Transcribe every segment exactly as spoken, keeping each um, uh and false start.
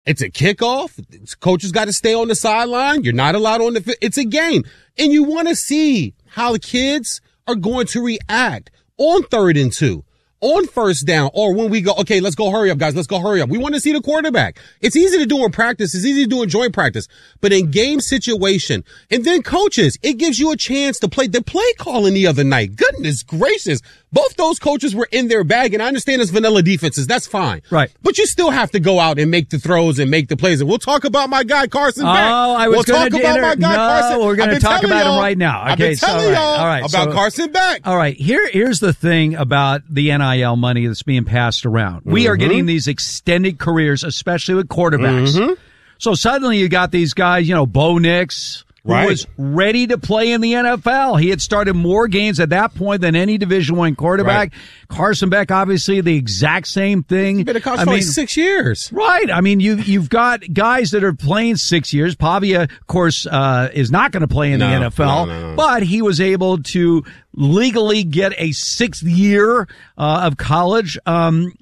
It's a kickoff. Coaches got to stay on the sideline. You're not allowed on the field. It's a game. And you want to see how the kids are going to react on third and two, on first down, or when we go, okay, let's go hurry up, guys. Let's go hurry up. We want to see the quarterback. It's easy to do in practice. It's easy to do in joint practice. But in game situation, and then coaches, it gives you a chance to play the play calling the other night. Goodness gracious. Both those coaches were in their bag, and I understand it's vanilla defenses. That's fine. Right. But you still have to go out and make the throws and make the plays. And we'll talk about my guy, Carson Beck. Oh, I was we'll going talk to about enter- my guy, no, Carson. we're going to talk about him right now. Okay, I've been so, telling all right, y'all all right, about so, Carson Beck. All right, here, here's the thing about the N I L money that's being passed around. We Mm-hmm. are getting these extended careers, especially with quarterbacks. Mm-hmm. So suddenly you got these guys, you know, Bo Nix, who Right. was ready to play in the N F L. He had started more games at that point than any Division One quarterback. Right. Carson Beck, obviously, the exact same thing. He's been a coach I for like mean, six years. Right. I mean, you, you've got guys that are playing six years. Pavia, of course, uh, is not going to play in No, the N F L, no, no, no. but he was able to legally get a sixth year uh, of college. Um,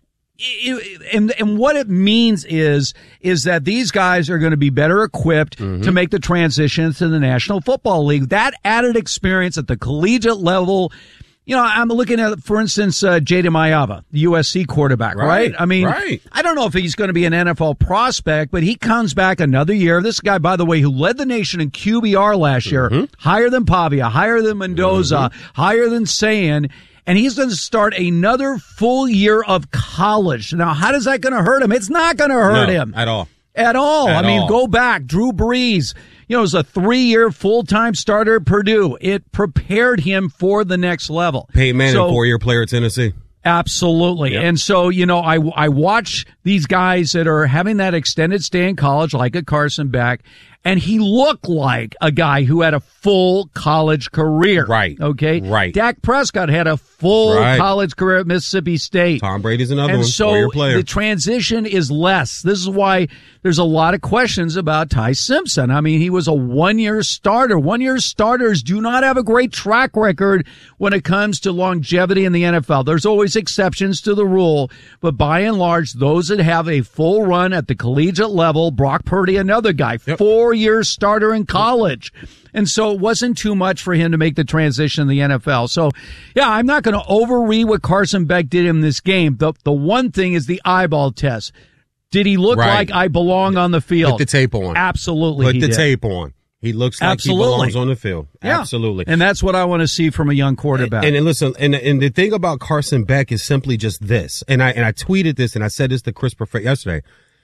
And, and what it means is, is that these guys are going to be better equipped Mm-hmm. to make the transition to the National Football League. That added experience at the collegiate level. You know, I'm looking at, for instance, uh, Jada Mayava, the U S C quarterback, right? Right, I mean, right. I don't know if he's going to be an N F L prospect, but he comes back another year. This guy, by the way, who led the nation in Q B R last year, Mm-hmm. higher than Pavia, higher than Mendoza, higher than Sayin, and he's going to start another full year of college. Now, how is that going to hurt him? It's not going to hurt No, him. at all. At all. At I mean, all. go back. Drew Brees, you know, was a three-year full-time starter at Purdue. It prepared him for the next level. Peyton Manning, So- four-year player at Tennessee. Absolutely. Yep. And so, you know, I, I watch these guys that are having that extended stay in college, like a Carson Beck, and he looked like a guy who had a full college career. Right. Okay. Right. Dak Prescott had a full Right. college career at Mississippi State. Tom Brady's another And one, so four-year player. the transition is less. This is why there's a lot of questions about Ty Simpson. I mean, he was a one-year starter. One-year starters do not have a great track record when it comes to longevity in the N F L. There's always exceptions to the rule, but by and large, those that have a full run at the collegiate level, Brock Purdy, another guy, Yep. four-year starter in college. And so it wasn't too much for him to make the transition in the N F L. So, yeah, I'm not going to overread what Carson Beck did in this game. The the one thing is the eyeball test. Did he look Right. like I belong on the field? Put the tape on. Absolutely, Put he the did. tape on. He looks like Absolutely. he belongs on the field. Yeah. Absolutely. And that's what I want to see from a young quarterback. And, and listen, and and the thing about Carson Beck is simply just this. And I and I tweeted this, and I said this to Chris Perfett yesterday.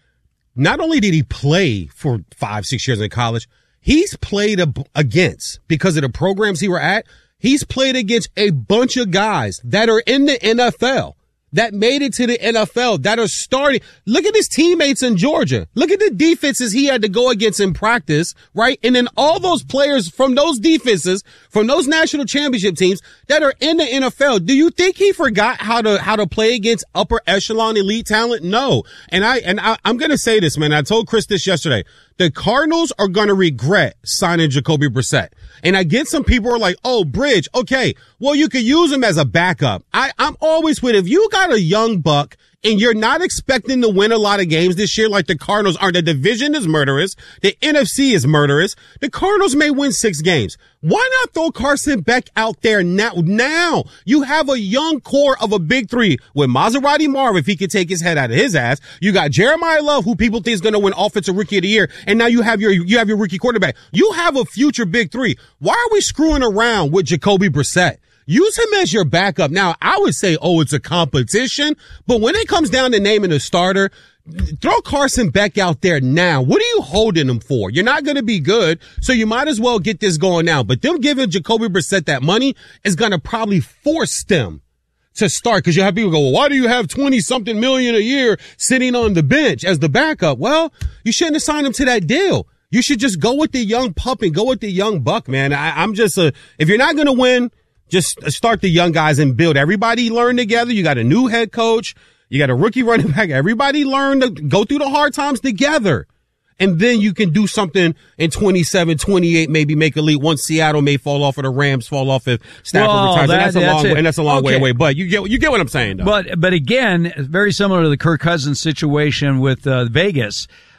Not only did he play for five, six years in college, he's played ab- against, because of the programs he were at, he's played against a bunch of guys that are in the N F L, that made it to the N F L, that are starting. Look at his teammates in Georgia. Look at the defenses he had to go against in practice, right? And then all those players from those defenses, from those national championship teams that are in the N F L. Do you think he forgot how to, how to play against upper echelon elite talent? No. And I, and I, I'm going to say this, man. I told Chris this yesterday. The Cardinals are going to regret signing Jacoby Brissett. And I get some people are like, oh, Bridge. Okay. Well, you could use him as a backup. I, I'm always with, if you got a young buck and you're not expecting to win a lot of games this year, like the Cardinals are, the division is murderous. The N F C is murderous. The Cardinals may win six games. Why not throw Carson Beck out there now? Now you have a young core of a big three with Maserati Marv, if he could take his head out of his ass. You got Jeremiah Love, who people think is going to win Offensive Rookie of the Year. And now you have your, you have your rookie quarterback. You have a future big three. Why are we screwing around with Jacoby Brissett? Use him as your backup. Now, I would say, oh, it's a competition, but when it comes down to naming a starter, throw Carson Beck out there now. What are you holding him for? You're not going to be good, so you might as well get this going now. But them giving Jacoby Brissett that money is going to probably force them to start, because you have people go, well, why do you have twenty something million a year sitting on the bench as the backup? Well, you shouldn't have signed him to that deal. You should just go with the young pup and go with the young buck, man. I, I'm just a, if you're not going to win, just start the young guys and build. Everybody learn together. You got a new head coach. You got a rookie running back. Everybody learn to go through the hard times together. And then you can do something in twenty-seven, twenty-eight, maybe make a leap. Once Seattle may fall off, or the Rams fall off if Stafford Well, retires. that- and that's a that's long it. way, and that's a long way Okay. away. But you get, you get what I'm saying, though. But but again, very similar to the Kirk Cousins situation with uh, Vegas.